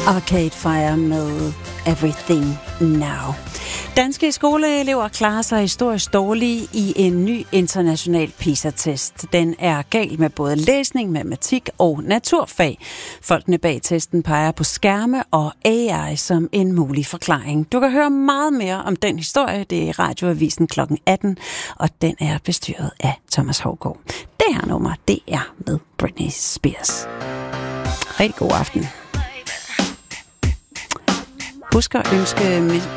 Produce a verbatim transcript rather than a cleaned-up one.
Arcade Fire med Everything Now. Danske skoleelever klarer sig historisk dårligt i en ny international PISA-test. Den er gal med både læsning, matematik og naturfag. Folkene bag testen peger på skærme og A I som en mulig forklaring. Du kan høre meget mere om den historie. Det er Radioavisen klokken atten, og den er bestyret af Thomas Hougaard. Det her nummer, det er med Britney Spears. Rigtig god aften. Husk at ønske